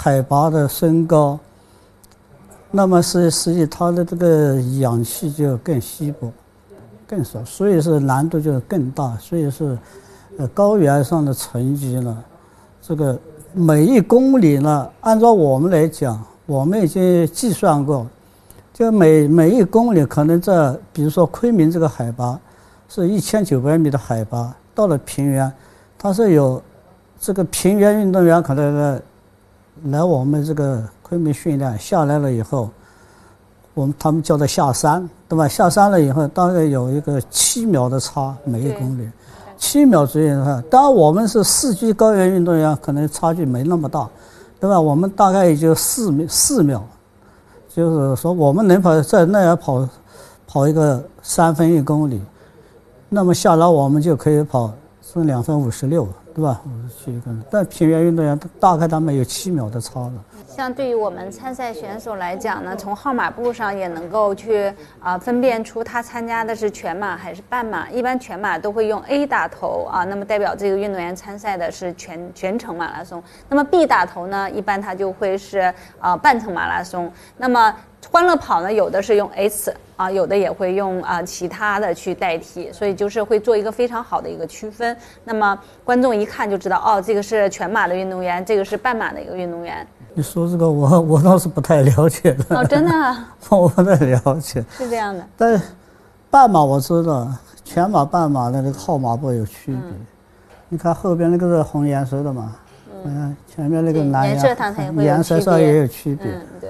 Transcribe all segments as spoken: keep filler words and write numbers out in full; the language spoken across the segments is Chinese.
海拔的升高，那么是实际它的这个氧气就更稀薄、更少，所以是难度就更大。所以是，呃，高原上的成绩呢，这个每一公里呢，按照我们来讲，我们已经计算过，就每每一公里可能在，比如说昆明这个海拔是一千九百米的海拔，到了平原，它是有这个平原运动员可能呢。来我们这个昆明训练下来了以后，我们他们叫做下山，对吧？下山了以后，大概有一个七秒的差，每一公里，七秒左右的话。当然我们是四级高原运动员，可能差距没那么大，对吧？我们大概也就四秒，四秒，就是说我们能跑在那样跑，跑一个三分一公里，那么下来我们就可以跑是两分五十六。对吧？五十七个，但平原运动员大概他们有七秒的差了。 像对于我们参赛选手来讲呢，从号码布上也能够去啊、呃、分辨出他参加的是全马还是半马。一般全马都会用 A 打头啊，那么代表这个运动员参赛的是全全程马拉松。那么 B 打头呢，一般他就会是啊、呃、半程马拉松。那么欢乐跑呢，有的是用 S 啊，有的也会用啊其他的去代替，所以就是会做一个非常好的一个区分。那么观众一看就知道，哦，这个是全马的运动员，这个是半马的一个运动员。 你说这个我我倒是不太了解的。 哦，真的啊？ 我不太了解。 是这样的。 但是半马我知道，全马、半马的那个号码布有区别。嗯、你看后边那个是红颜色的嘛，嗯，前面那个蓝颜色它才会颜色上也有区别。 嗯，对。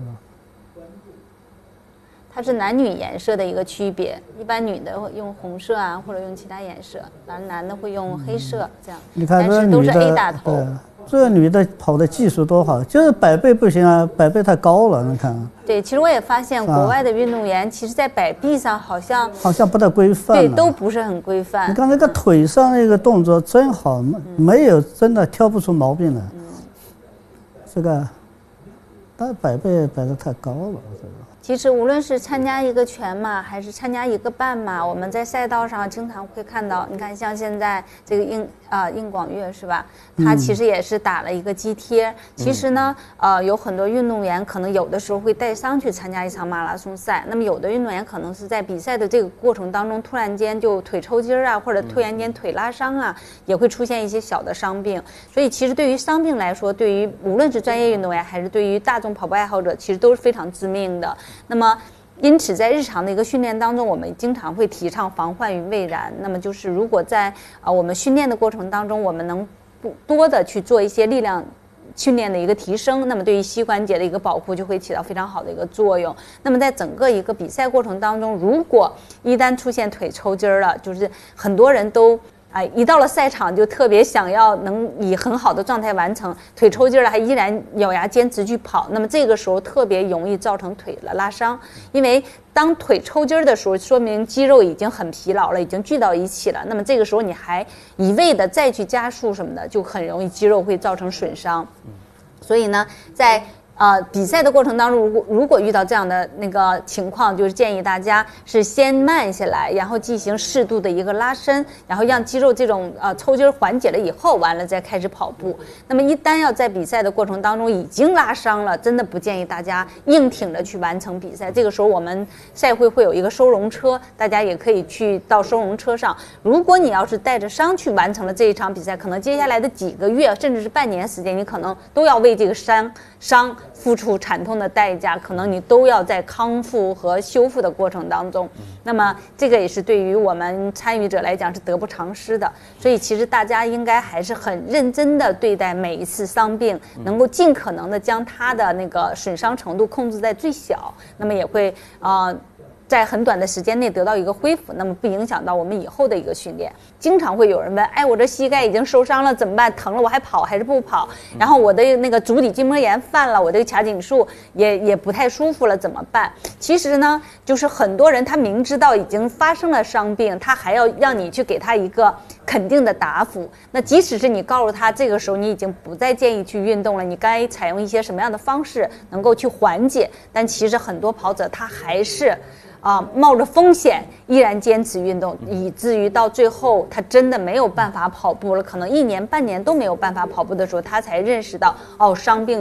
它是男女颜色的一个区别，一般女的会用红色啊，或者用其他颜色，而男的会用黑色这样。 你看这女的， 都是 A 打头。这个女的跑的技术多好，就是百倍不行啊，百倍太高了，你看。 对，其实我也发现国外的运动员，其实在摆臂上好像好像不太规范。 对，都不是很规范。 你看那个腿上那个动作真好，没、嗯、没有真的挑不出毛病来。嗯、这个，但百倍摆得太高了，这个。 其实无论是参加一个全马还是参加一个半马，我们在赛道上经常会看到，你看像现在这个应啊、呃、应广悦是吧？他其实也是打了一个肌贴。嗯、其实呢，呃，有很多运动员可能有的时候会带伤去参加一场马拉松赛，那么有的运动员可能是在比赛的这个过程当中，突然间就腿抽筋啊，或者突然间腿拉伤啊，也会出现一些小的伤病。所以其实对于伤病来说，对于无论是专业运动员还是对于大众跑步爱好者，其实都是非常致命的。那么因此在日常的一个训练当中，我们经常会提倡防患于未然。那么就是如果在啊、呃、我们训练的过程当中，我们能多的去做一些力量训练的一个提升，那么对于膝关节的一个保护就会起到非常好的一个作用。那么在整个一个比赛过程当中，如果一旦出现腿抽筋了，就是很多人都哎，一到了赛场就特别想要能以很好的状态完成，腿抽筋了还依然咬牙坚持去跑，那么这个时候特别容易造成腿的拉伤。因为当腿抽筋的时候，说明肌肉已经很疲劳了，已经聚到一起了，那么这个时候你还一味的再去加速什么的，就很容易肌肉会造成损伤。所以呢，在呃，比赛的过程当中，如果如果遇到这样的那个情况，就是建议大家是先慢下来，然后进行适度的一个拉伸，然后让肌肉这种呃抽筋缓解了以后，完了再开始跑步。那么一旦要在比赛的过程当中已经拉伤了，真的不建议大家硬挺着去完成比赛。这个时候我们赛会会有一个收容车，大家也可以去到收容车上。如果你要是带着伤去完成了这一场比赛，可能接下来的几个月甚至是半年时间，你可能都要为这个伤伤付出惨痛的代价，可能你都要在康复和修复的过程当中。那么这个也是对于我们参与者来讲是得不偿失的。所以其实大家应该还是很认真的对待每一次伤病，能够尽可能的将它的那个损伤程度控制在最小，那么也会啊、呃在很短的时间内得到一个恢复，那么不影响到我们以后的一个训练。经常会有人问，哎，我这膝盖已经受伤了怎么办？疼了我还跑还是不跑？然后我的那个足底筋膜炎犯了，我这个髂颈束也也不太舒服了怎么办？其实呢，就是很多人他明知道已经发生了伤病，他还要让你去给他一个肯定的答复。那即使是你告诉他这个时候你已经不再建议去运动了，你该采用一些什么样的方式能够去缓解，但其实很多跑者他还是啊，冒着风险依然坚持运动，以至于到最后他真的没有办法跑步了，可能一年半年都没有办法跑步的时候，他才认识到哦，伤病